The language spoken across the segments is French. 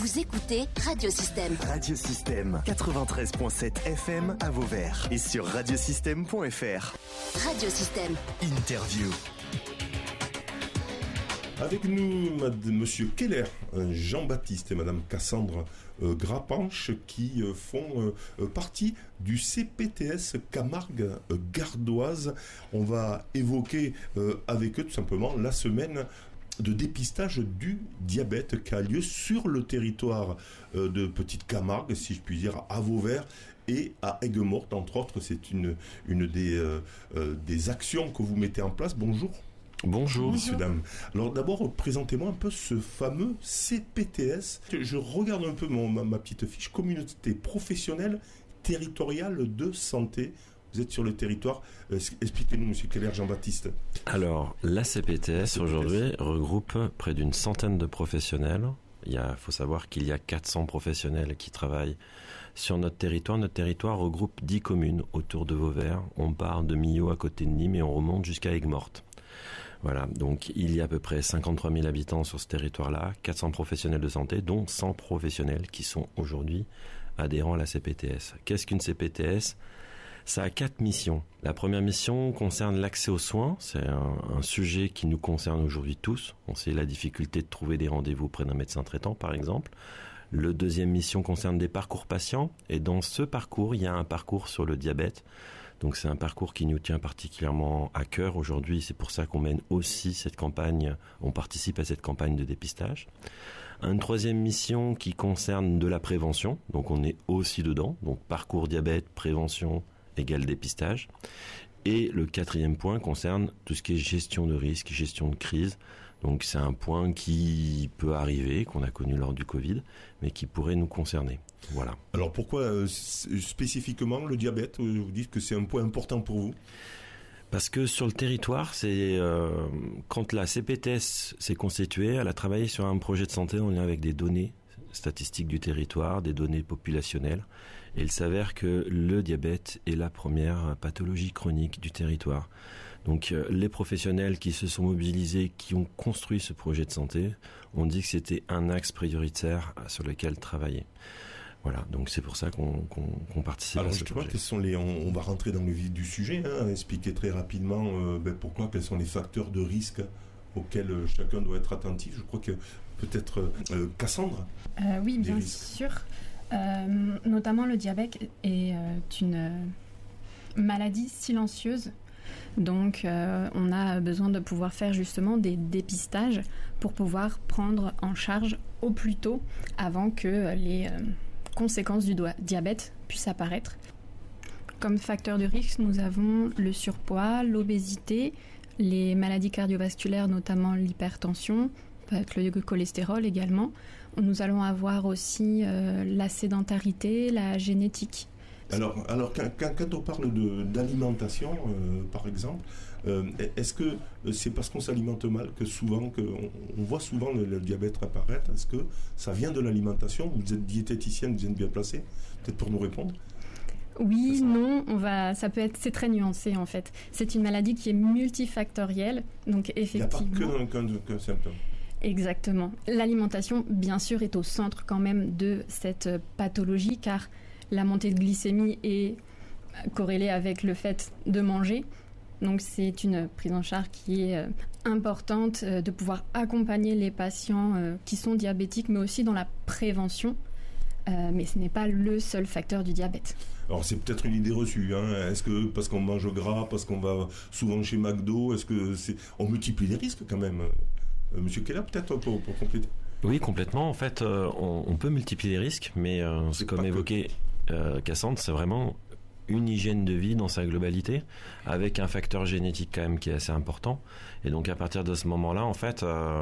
Vous écoutez Radio Système. Radio Système, 93.7 FM à Vauvert et sur radiosystème.fr. Radio Système. Interview. Avec nous, Monsieur Keller, Jean-Baptiste et Madame Cassandre Grapanche qui font partie du CPTS Camargue Gardoise. On va évoquer avec eux tout simplement la semaine de dépistage du diabète qui a lieu sur le territoire de Petite Camargue, si je puis dire, à Vauvert et à Aigues-Mortes, entre autres. C'est une des actions que vous mettez en place. Bonjour. Bonjour. Messieurs, dames. Alors d'abord, présentez-moi un peu ce fameux CPTS. Je regarde un peu ma petite fiche, communauté professionnelle territoriale de santé. Vous êtes sur le territoire. Expliquez-nous, Monsieur Keller, Jean-Baptiste. Alors, la CPTS aujourd'hui regroupe près d'une centaine de professionnels. Il faut savoir qu'il y a 400 professionnels qui travaillent sur notre territoire. Notre territoire regroupe 10 communes autour de Vauvert. On part de Millau à côté de Nîmes et on remonte jusqu'à Aigues-Mortes. Voilà, donc il y a à peu près 53 000 habitants sur ce territoire-là, 400 professionnels de santé, dont 100 professionnels qui sont aujourd'hui adhérents à la CPTS. Qu'est-ce qu'une CPTS ? Ça a 4 missions. La première mission concerne l'accès aux soins. C'est un sujet qui nous concerne aujourd'hui tous. On sait la difficulté de trouver des rendez-vous auprès d'un médecin traitant, par exemple. Le deuxième mission concerne des parcours patients. Et dans ce parcours, il y a un parcours sur le diabète. Donc c'est un parcours qui nous tient particulièrement à cœur aujourd'hui. C'est pour ça qu'on mène aussi cette campagne, on participe à cette campagne de dépistage. Une troisième mission qui concerne de la prévention. Donc on est aussi dedans. Donc parcours diabète, prévention égale dépistage. Et le quatrième point concerne tout ce qui est gestion de risque, gestion de crise. Donc c'est un point qui peut arriver, qu'on a connu lors du Covid, mais qui pourrait nous concerner. Voilà. Alors pourquoi spécifiquement le diabète ? Vous dites que c'est un point important pour vous ? Parce que sur le territoire, c'est quand la CPTS s'est constituée, elle a travaillé sur un projet de santé en lien avec des données statistiques du territoire, des données populationnelles. Et il s'avère que le diabète est la première pathologie chronique du territoire. Donc les professionnels qui se sont mobilisés, qui ont construit ce projet de santé, ont dit que c'était un axe prioritaire sur lequel travailler. Voilà, donc c'est pour ça qu'on participe à ce projet. Quels sont on va rentrer dans le vif du sujet, expliquer très rapidement quels sont les facteurs de risque auxquels chacun doit être attentif. Je crois que peut-être Cassandre. Oui, bien sûr. Notamment le diabète est une maladie silencieuse. Donc on a besoin de pouvoir faire justement des dépistages pour pouvoir prendre en charge au plus tôt avant que les conséquences du diabète puissent apparaître. Comme facteur de risque, nous avons le surpoids, l'obésité, les maladies cardiovasculaires, notamment l'hypertension, peut être le cholestérol également. Nous allons avoir aussi la sédentarité, la génétique. Alors quand on parle d'alimentation, par exemple, est-ce que c'est parce qu'on s'alimente mal que souvent, on voit souvent le diabète apparaître ? Est-ce que ça vient de l'alimentation ? Vous êtes diététicienne, vous êtes bien placée, peut-être pour nous répondre ? Oui, non, c'est très nuancé en fait. C'est une maladie qui est multifactorielle, donc effectivement. Il n'y a pas qu'un symptôme. Exactement. L'alimentation, bien sûr, est au centre quand même de cette pathologie, car la montée de glycémie est corrélée avec le fait de manger. Donc c'est une prise en charge qui est importante, de pouvoir accompagner les patients qui sont diabétiques, mais aussi dans la prévention. Mais ce n'est pas le seul facteur du diabète. Alors c'est peut-être une idée reçue, Est-ce que parce qu'on mange gras, parce qu'on va souvent chez McDo, est-ce que on multiplie les risques quand même ? Monsieur Keller, peut-être pour compléter. Oui, complètement. En fait, on peut multiplier les risques, mais c'est comme évoqué Cassandre, c'est vraiment une hygiène de vie dans sa globalité, avec un facteur génétique quand même qui est assez important. Et donc à partir de ce moment-là, en fait,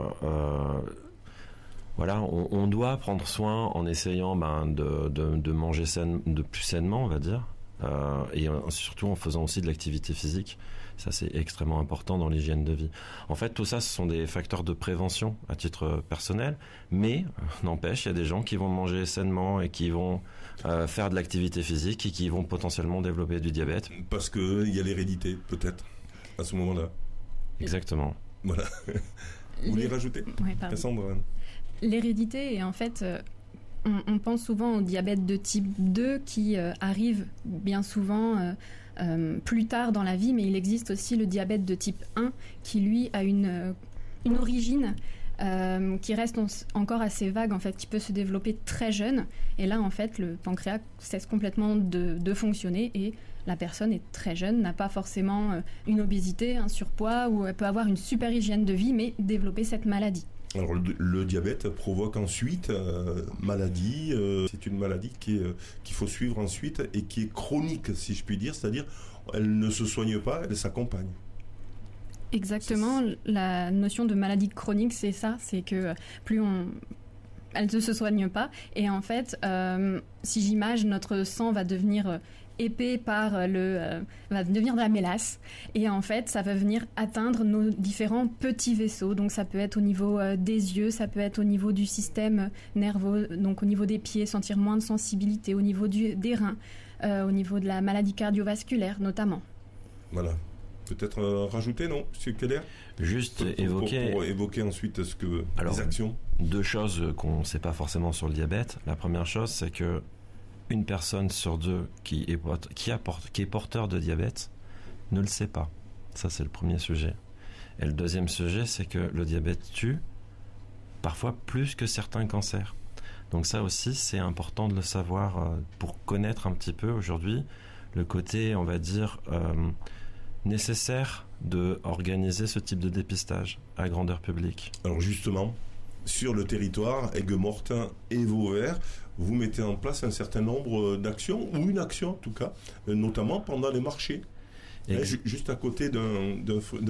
voilà, on doit prendre soin en essayant de manger de plus sainement, on va dire. Et surtout en faisant aussi de l'activité physique. Ça, c'est extrêmement important dans l'hygiène de vie. En fait, tout ça, ce sont des facteurs de prévention à titre personnel, mais n'empêche, il y a des gens qui vont manger sainement et qui vont faire de l'activité physique et qui vont potentiellement développer du diabète. Parce qu'il y a l'hérédité, peut-être, à ce moment-là. Exactement. Voilà. Vous voulez rajouter ? Oui, pardon. Cassandre ? L'hérédité est en fait on pense souvent au diabète de type 2 qui arrive bien souvent plus tard dans la vie, mais il existe aussi le diabète de type 1 qui, lui, a une origine qui reste encore assez vague, en fait, qui peut se développer très jeune. Et là, en fait, le pancréas cesse complètement de fonctionner et la personne est très jeune, n'a pas forcément une obésité, un surpoids, ou elle peut avoir une super hygiène de vie, mais développer cette maladie. Alors le diabète provoque ensuite maladie. C'est une maladie qu'il faut suivre ensuite et qui est chronique, si je puis dire, c'est-à-dire elle ne se soigne pas, elle s'accompagne. Exactement, la notion de maladie chronique, c'est ça, c'est que elle ne se soigne pas. Et en fait, si j'imagine, notre sang va devenir épais va devenir de la mélasse. Et en fait, ça va venir atteindre nos différents petits vaisseaux. Donc ça peut être au niveau des yeux, ça peut être au niveau du système nerveux, donc au niveau des pieds, sentir moins de sensibilité, au niveau des reins, au niveau de la maladie cardiovasculaire notamment. Voilà. Peut-être rajouter, non, M. Keller ? Juste évoquer... Pour évoquer ensuite les actions. 2 choses qu'on ne sait pas forcément sur le diabète. La première chose, c'est que une personne sur 2 qui est porteur de diabète ne le sait pas. Ça, c'est le premier sujet. Et le deuxième sujet, c'est que le diabète tue parfois plus que certains cancers. Donc ça aussi, c'est important de le savoir pour connaître un petit peu aujourd'hui le côté, on va dire... nécessaire d'organiser ce type de dépistage à grandeur publique. Alors justement, sur le territoire, Aigues-Mortes et Vauvert, vous mettez en place un certain nombre d'actions, ou une action en tout cas, notamment pendant les marchés. Juste à côté d'un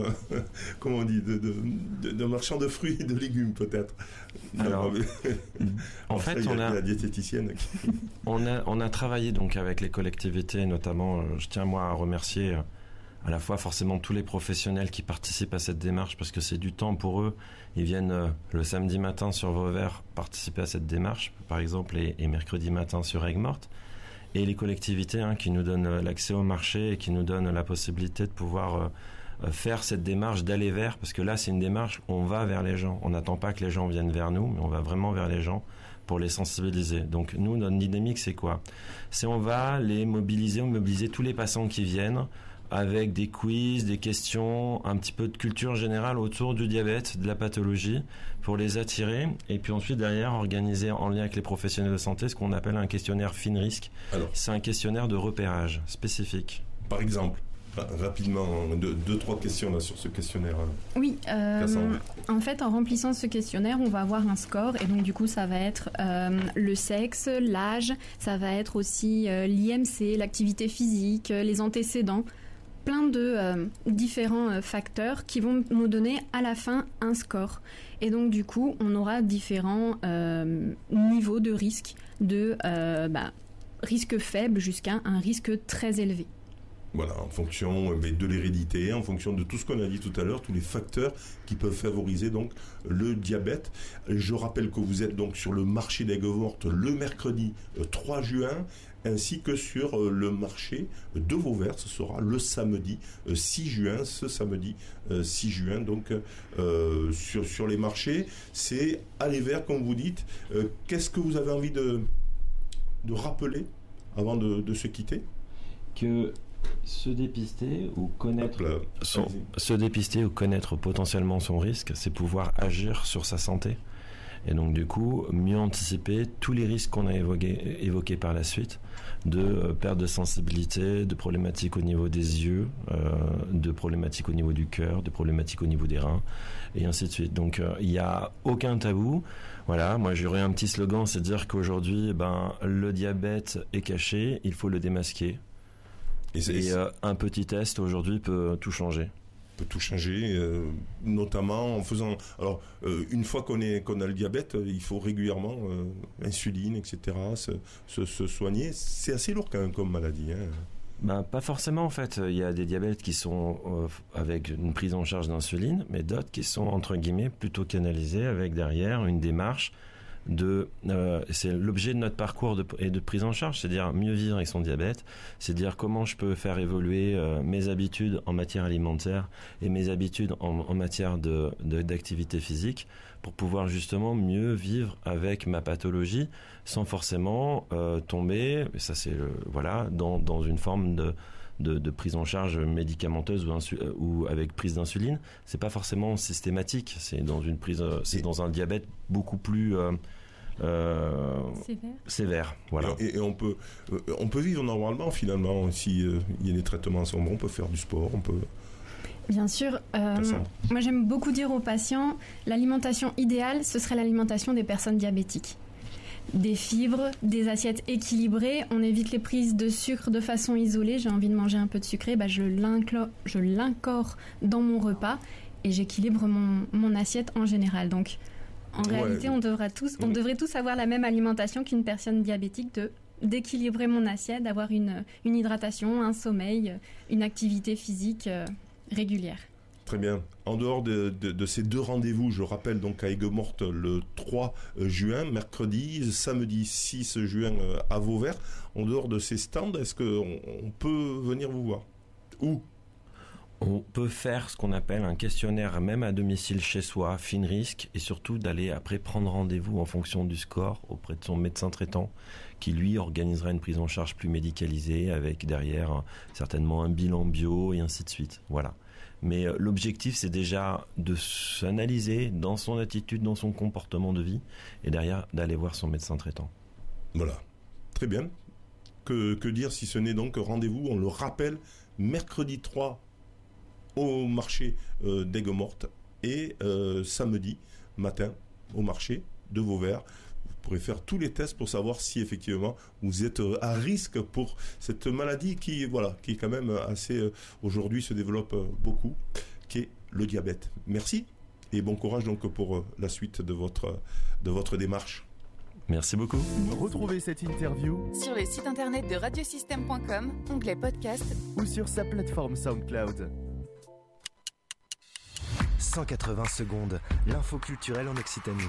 marchand de fruits et de légumes peut-être. Alors, en fait, on a la diététicienne. On a travaillé donc avec les collectivités, notamment. Je tiens moi à remercier à la fois forcément tous les professionnels qui participent à cette démarche, parce que c'est du temps pour eux. Ils viennent le samedi matin sur Vauvert participer à cette démarche, par exemple, et mercredi matin sur Aigues-Mortes. Et les collectivités qui nous donnent l'accès au marché et qui nous donnent la possibilité de pouvoir faire cette démarche d'aller vers, parce que là c'est une démarche où on va vers les gens. On n'attend pas que les gens viennent vers nous, mais on va vraiment vers les gens pour les sensibiliser. Donc nous, notre dynamique, c'est quoi ? C'est on va les mobiliser tous les passants qui viennent, avec des quiz, des questions, un petit peu de culture générale autour du diabète, de la pathologie, pour les attirer. Et puis ensuite, derrière, organiser en lien avec les professionnels de santé ce qu'on appelle un questionnaire FINRISC. Alors, c'est un questionnaire de repérage spécifique. Par exemple, rapidement, 2-3 questions là, sur ce questionnaire. Oui, en fait, en remplissant ce questionnaire, on va avoir un score. Et donc, du coup, ça va être le sexe, l'âge, ça va être aussi l'IMC, l'activité physique, les antécédents. Plein de différents facteurs qui vont nous donner à la fin un score. Et donc du coup, on aura différents niveaux de risque, de risque faible jusqu'à un risque très élevé. Voilà, en fonction de l'hérédité, en fonction de tout ce qu'on a dit tout à l'heure, tous les facteurs qui peuvent favoriser donc le diabète. Je rappelle que vous êtes donc sur le marché d'Aigues-Mortes le mercredi 3 juin, ainsi que sur le marché de Vauvert, ce sera le samedi 6 juin, donc sur les marchés, c'est aller vers, comme vous dites. Qu'est-ce que vous avez envie de rappeler avant de se quitter ? Que se dépister ou connaître potentiellement son risque, c'est pouvoir agir sur sa santé. Et donc du coup, mieux anticiper tous les risques qu'on a évoqués par la suite, de perte de sensibilité, de problématiques au niveau des yeux, de problématiques au niveau du cœur, de problématiques au niveau des reins, et ainsi de suite. Donc il n'y a aucun tabou. Voilà, moi j'aurais un petit slogan, c'est de dire qu'aujourd'hui, le diabète est caché, il faut le démasquer. Et un petit test aujourd'hui peut tout changer. Peut tout changer, notamment en faisant... Alors, une fois qu'on a le diabète, il faut régulièrement insuline, etc., se soigner. C'est assez lourd quand même comme maladie. Pas forcément en fait. Il y a des diabètes qui sont avec une prise en charge d'insuline, mais d'autres qui sont entre guillemets plutôt canalisés avec derrière une démarche c'est l'objet de notre parcours et de prise en charge, c'est-à-dire mieux vivre avec son diabète, c'est dire comment je peux faire évoluer mes habitudes en matière alimentaire et mes habitudes en matière d'activité physique pour pouvoir justement mieux vivre avec ma pathologie sans forcément tomber, ça c'est dans une forme de prise en charge médicamenteuse ou avec prise d'insuline. C'est pas forcément systématique, c'est dans un diabète beaucoup plus sévère. Voilà. Et on peut vivre normalement finalement si il y a des traitements ensemble, on peut faire du sport, on peut. Bien sûr. Moi, j'aime beaucoup dire aux patients, l'alimentation idéale, ce serait l'alimentation des personnes diabétiques. Des fibres, des assiettes équilibrées, on évite les prises de sucre de façon isolée. J'ai envie de manger un peu de sucré, je l'incore dans mon repas et j'équilibre mon assiette en général. Donc, en réalité, on devrait tous avoir la même alimentation qu'une personne diabétique, d'équilibrer mon assiette, d'avoir une hydratation, un sommeil, une activité physique régulière. Très bien. En dehors de ces 2 rendez-vous, je rappelle donc à Aigues-Mortes le 3 juin, mercredi, samedi 6 juin à Vauvert. En dehors de ces stands, est-ce qu'on peut venir vous voir ? Où ? On peut faire ce qu'on appelle un questionnaire même à domicile chez soi, fin risque, et surtout d'aller après prendre rendez-vous en fonction du score auprès de son médecin traitant qui lui organisera une prise en charge plus médicalisée avec derrière certainement un bilan bio et ainsi de suite. Voilà. Mais l'objectif, c'est déjà de s'analyser dans son attitude, dans son comportement de vie, et derrière d'aller voir son médecin traitant. Voilà, très bien. Que dire si ce n'est donc rendez-vous, on le rappelle, mercredi 3 au marché d'Aigues-Mortes et samedi matin au marché de Vauvert. Vous pourrez faire tous les tests pour savoir si effectivement vous êtes à risque pour cette maladie qui est quand même assez aujourd'hui se développe beaucoup, qui est le diabète. Merci et bon courage donc pour la suite de votre démarche. Merci beaucoup. Retrouvez cette interview sur le site internet de radiosystème.com, onglet podcast ou sur sa plateforme SoundCloud. 180 secondes, l'info culturelle en Occitanie.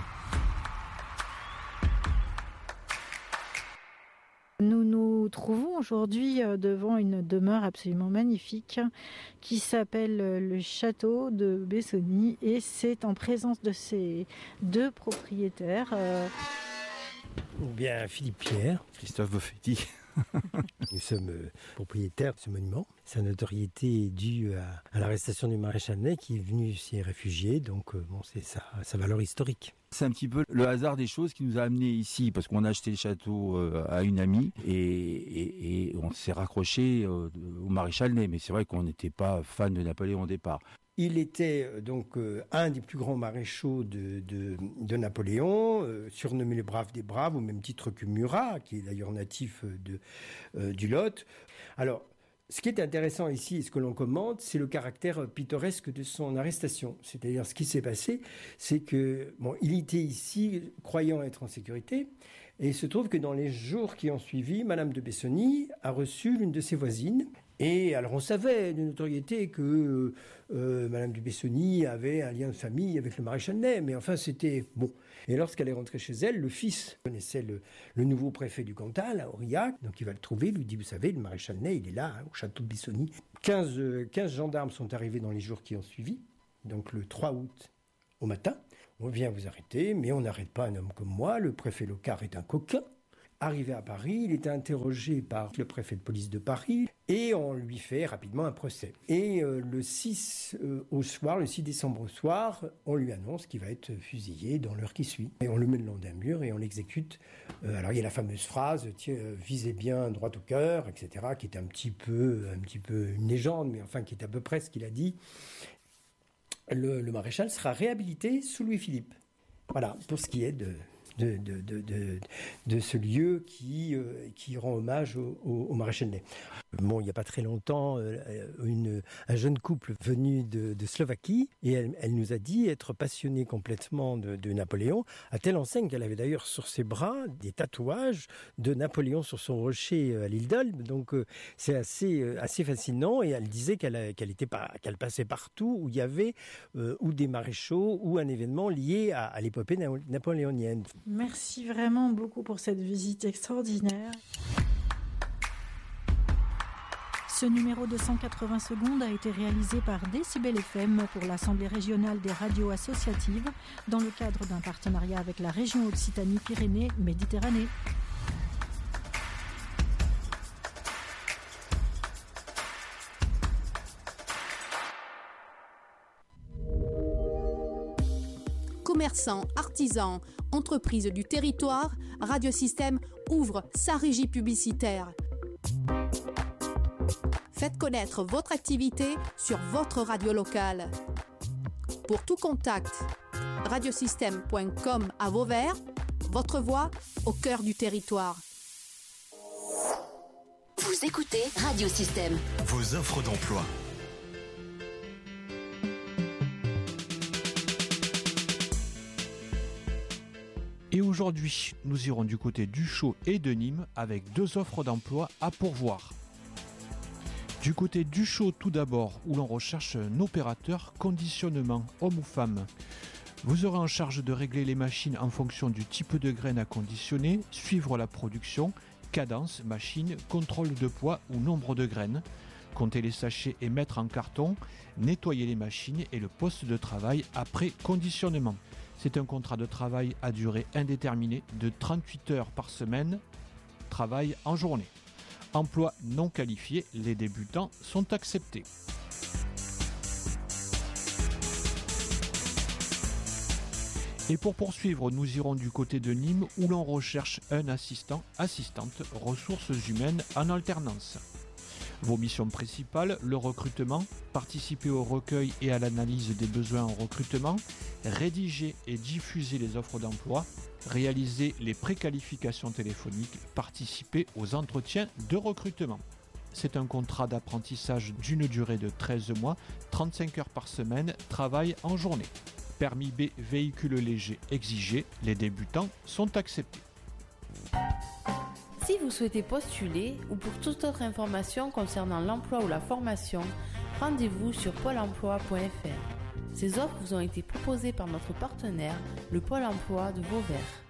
Nous nous trouvons aujourd'hui devant une demeure absolument magnifique qui s'appelle le château de Bessonny et c'est en présence de ses 2 propriétaires. Ou bien Philippe Pierre, Christophe Boffetti. Nous sommes propriétaires de ce monument. Sa notoriété est due à l'arrestation du maréchal Ney qui est venu s'y réfugier, donc c'est sa valeur historique. C'est un petit peu le hasard des choses qui nous a amenés ici, parce qu'on a acheté le château à une amie et on s'est raccroché au maréchal Ney. Mais c'est vrai qu'on n'était pas fan de Napoléon au départ. Il était donc un des plus grands maréchaux de Napoléon, surnommé le brave des braves, au même titre que Murat, qui est d'ailleurs natif du Lot. Alors, ce qui est intéressant ici, et ce que l'on commente, c'est le caractère pittoresque de son arrestation. C'est-à-dire, ce qui s'est passé, c'est que, il était ici, croyant être en sécurité, et il se trouve que dans les jours qui ont suivi, Madame de Bessonny a reçu l'une de ses voisines. Et alors, on savait de notoriété que Madame de Bessonny avait un lien de famille avec le maréchal Ney, mais enfin, c'était bon. Et lorsqu'elle est rentrée chez elle, le fils connaissait le nouveau préfet du Cantal, à Aurillac, donc il va le trouver, lui dit, vous savez, le maréchal Ney, il est là, au château de Bessonny. 15 gendarmes sont arrivés dans les jours qui ont suivi, donc le 3 août au matin. On vient vous arrêter, mais on n'arrête pas un homme comme moi, le préfet Locard est un coquin. Arrivé à Paris, il est interrogé par le préfet de police de Paris et on lui fait rapidement un procès. Et le 6 décembre au soir, on lui annonce qu'il va être fusillé dans l'heure qui suit. Et on le met le long d'un mur et on l'exécute. Alors il y a la fameuse phrase « visez bien droit au cœur », etc., qui est un petit peu une légende, mais enfin qui est à peu près ce qu'il a dit. Le maréchal sera réhabilité sous Louis-Philippe. Voilà, pour ce qui est de ce lieu qui rend hommage au maréchal Ney. Il n'y a pas très longtemps, un jeune couple venu de Slovaquie, et elle nous a dit être passionnée complètement de Napoléon, à telle enseigne qu'elle avait d'ailleurs sur ses bras des tatouages de Napoléon sur son rocher à l'île d'Elbe. Donc c'est assez fascinant, et elle disait qu'elle passait partout où il y avait ou des maréchaux ou un événement lié à l'épopée napoléonienne. Merci vraiment beaucoup pour cette visite extraordinaire. Ce numéro de 180 secondes a été réalisé par Décibel FM pour l'Assemblée régionale des radios associatives dans le cadre d'un partenariat avec la région Occitanie-Pyrénées-Méditerranée. Commerçants, artisans, entreprises du territoire, Radiosystème ouvre sa régie publicitaire. Faites connaître votre activité sur votre radio locale. Pour tout contact, radiosystème.com à Vauvert, votre voix au cœur du territoire. Vous écoutez Radiosystème. Vos offres d'emploi. Et aujourd'hui, nous irons du côté d'Uchaud et de Nîmes avec 2 offres d'emploi à pourvoir. Du côté d'Uchaud tout d'abord, où l'on recherche un opérateur conditionnement, homme ou femme. Vous aurez en charge de régler les machines en fonction du type de graines à conditionner, suivre la production, cadence, machine, contrôle de poids ou nombre de graines, compter les sachets et mettre en carton, nettoyer les machines et le poste de travail après conditionnement. C'est un contrat de travail à durée indéterminée de 38 heures par semaine, travail en journée. Emploi non qualifié, les débutants sont acceptés. Et pour poursuivre, nous irons du côté de Nîmes où l'on recherche un assistante, ressources humaines en alternance. Vos missions principales, le recrutement, participer au recueil et à l'analyse des besoins en recrutement, rédiger et diffuser les offres d'emploi, réaliser les préqualifications téléphoniques, participer aux entretiens de recrutement. C'est un contrat d'apprentissage d'une durée de 13 mois, 35 heures par semaine, travail en journée. Permis B, véhicule léger exigé, les débutants sont acceptés. Si vous souhaitez postuler ou pour toute autre information concernant l'emploi ou la formation, rendez-vous sur pôle emploi.fr. Ces offres vous ont été proposées par notre partenaire, le Pôle emploi de Vauvert.